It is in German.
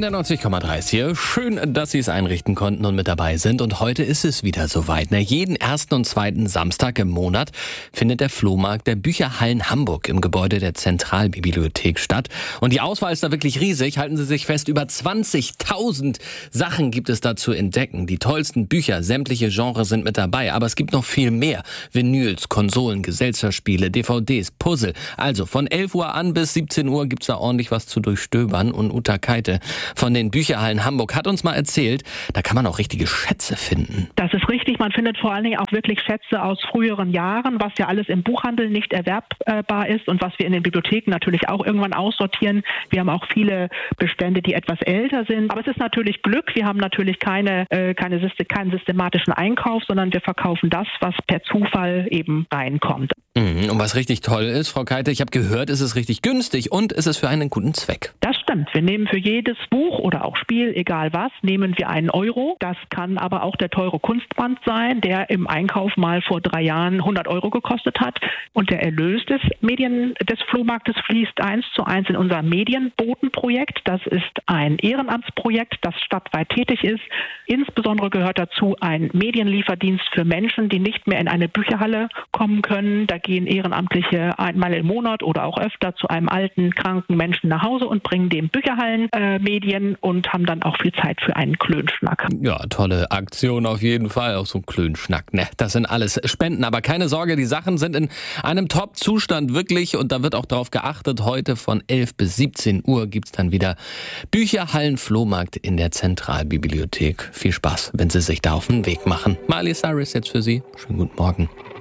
91,3 ist hier. Schön, dass Sie es einrichten konnten und mit dabei sind. Und heute ist es wieder soweit. Jeden ersten und zweiten Samstag im Monat findet der Flohmarkt der Bücherhallen Hamburg im Gebäude der Zentralbibliothek statt. Und die Auswahl ist da wirklich riesig. Halten Sie sich fest, über 20.000 Sachen gibt es da zu entdecken. Die tollsten Bücher, sämtliche Genres sind mit dabei. Aber es gibt noch viel mehr. Vinyls, Konsolen, Gesellschaftsspiele, DVDs, Puzzle. Also von 11 Uhr an bis 17 Uhr gibt's da ordentlich was zu durchstöbern. Und Uta Keite von den Bücherhallen Hamburg hat uns mal erzählt, da kann man auch richtige Schätze finden. Das ist richtig. Man findet vor allen Dingen auch wirklich Schätze aus früheren Jahren, was ja alles im Buchhandel nicht erwerbbar ist und was wir in den Bibliotheken natürlich auch irgendwann aussortieren. Wir haben auch viele Bestände, die etwas älter sind. Aber es ist natürlich Glück. Wir haben natürlich keinen systematischen Einkauf, sondern wir verkaufen das, was per Zufall eben reinkommt. Und was richtig toll ist, Frau Keite, ich habe gehört, es ist richtig günstig und es ist für einen guten Zweck. Das stimmt. Wir nehmen für jedes Buch oder auch Spiel, egal was, nehmen wir einen Euro. Das kann aber auch der teure Kunstband sein, der im Einkauf mal vor 3 Jahren 100 Euro gekostet hat. Und der Erlös des Flohmarktes fließt 1:1 in unser Medienbotenprojekt. Das ist ein Ehrenamtsprojekt, das stadtweit tätig ist. Insbesondere gehört dazu ein Medienlieferdienst für Menschen, die nicht mehr in eine Bücherhalle kommen können. Da gehen Ehrenamtliche einmal im Monat oder auch öfter zu einem alten, kranken Menschen nach Hause und bringen dem Bücherhallen-Medien und haben dann auch viel Zeit für einen Klönschnack. Ja, tolle Aktion auf jeden Fall. Auch so ein Klönschnack. Ne, das sind alles Spenden. Aber keine Sorge, die Sachen sind in einem Top-Zustand wirklich. Und da wird auch darauf geachtet. Heute von 11 bis 17 Uhr gibt's dann wieder Bücherhallen-Flohmarkt in der Zentralbibliothek. Viel Spaß, wenn Sie sich da auf den Weg machen. Miley Cyrus jetzt für Sie. Schönen guten Morgen.